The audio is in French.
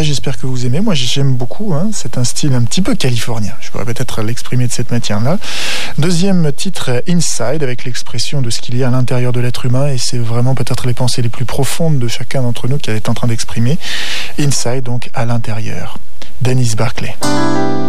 j'espère que vous aimez. Moi, j'aime beaucoup. C'est un style un petit peu californien. Je pourrais peut-être l'exprimer de cette manière-là. Deuxième titre, Inside, avec l'expression de ce qu'il y a à l'intérieur de l'être humain. Et c'est vraiment peut-être les pensées les plus profondes de chacun d'entre nous qu'elle est en train d'exprimer. Inside, donc à l'intérieur. Dennis Barclay.